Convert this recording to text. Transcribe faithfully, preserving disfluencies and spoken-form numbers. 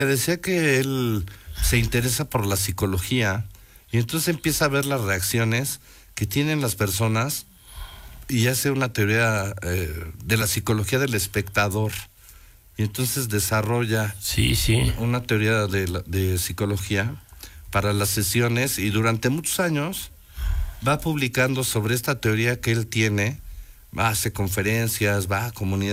Me decía que él se interesa por la psicología y entonces empieza a ver las reacciones que tienen las personas y hace una teoría eh, de la psicología del espectador. Y entonces desarrolla sí, sí. una teoría de, la, de psicología para las sesiones y durante muchos años va publicando sobre esta teoría que él tiene, va, hace conferencias, va a comunidades